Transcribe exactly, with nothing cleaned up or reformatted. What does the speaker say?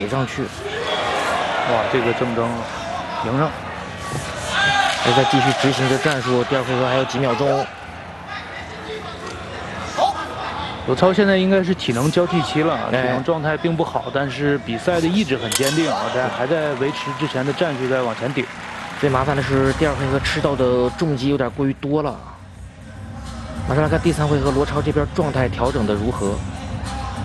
给上去。 哇，这个郑铮迎上， 还在继续执行着战术。第二回合还有几秒钟。 刘超现在应该是体能交替期了，体哎能状态并不好，但是比赛的意志很坚定啊，在还在维持之前的战术在往前顶。 最麻烦的是第二回合吃到的重击有点过于多了。马上来看第三回合罗超这边状态调整的如何。